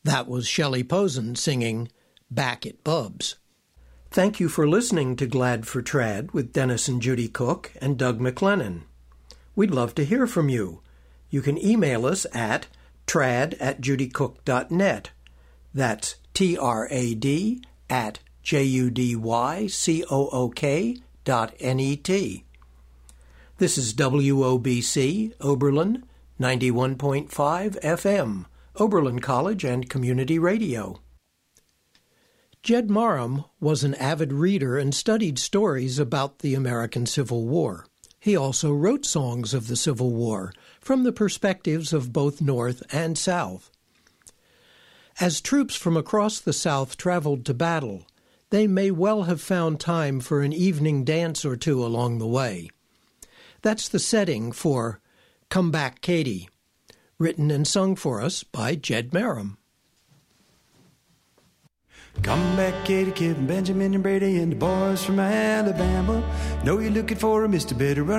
That was Shelley Posen singing Back at Bub's. Thank you for listening to Glad for Trad with Dennis and Judy Cook and Doug McLennan. We'd love to hear from you. You can email us at trad@judycook.net. That's trad@judycook.net. This is WOBC, Oberlin, 91.5 FM, Oberlin College and Community Radio. Jed Marham was an avid reader and studied stories about the American Civil War. He also wrote songs of the Civil War from the perspectives of both North and South. As troops from across the South traveled to battle, they may well have found time for an evening dance or two along the way. That's the setting for Come Back, Katie, written and sung for us by Jed Marham. Come back, Katie, Kevin, Benjamin, and Brady, and the boys from Alabama. Know you're looking for a Mr. Better Run.